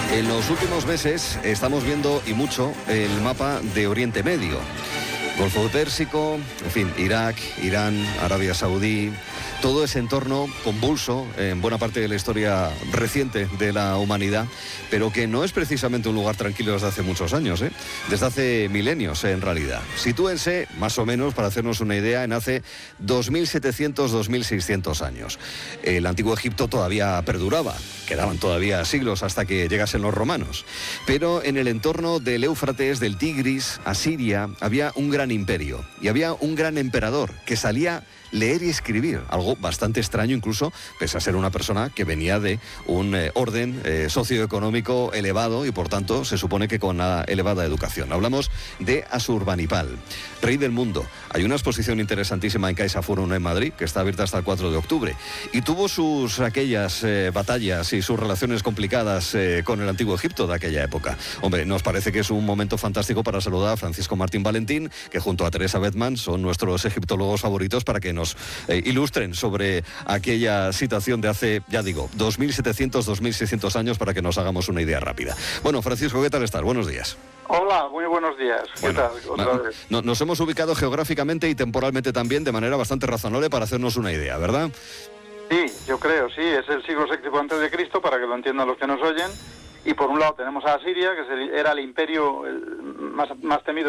En los últimos meses estamos viendo, y mucho, el mapa de Oriente Medio. Golfo Pérsico, en fin, Irak, Irán, Arabia Saudí, todo ese entorno convulso en buena parte de la historia reciente de la humanidad, pero que no es precisamente un lugar tranquilo desde hace muchos años, desde hace milenios en realidad. Sitúense, más o menos, para hacernos una idea, en hace 2.700, 2.600 años. El antiguo Egipto todavía perduraba, quedaban todavía siglos hasta que llegasen los romanos, pero en el entorno del Éufrates, del Tigris, Asiria, había un gran imperio y había un gran emperador que salía leer y escribir, algo bastante extraño incluso, pese a ser una persona que venía de un orden socioeconómico elevado y por tanto se supone que con una elevada educación. Hablamos de Asurbanipal, rey del mundo. Hay una exposición interesantísima en Caixa Forum en Madrid, que está abierta hasta el 4 de octubre, y tuvo aquellas batallas y sus relaciones complicadas con el antiguo Egipto de aquella época. Hombre, nos parece que es un momento fantástico para saludar a Francisco Martín Valentín, que junto a Teresa Bedman son nuestros egiptólogos favoritos, para que nos ilustren sobre aquella situación de hace, ya digo, 2.700, 2.600 años, para que nos hagamos una idea rápida. Bueno, Francisco, ¿qué tal estás? Buenos días. Hola, muy buenos días. ¿Qué tal? Otra vez. Nos hemos ubicado geográficamente y temporalmente también de manera bastante razonable para hacernos una idea, ¿verdad? Sí, yo creo, sí. Es el siglo VI antes de Cristo, para que lo entiendan los que nos oyen. Y por un lado tenemos a Asiria, que era el imperio más temido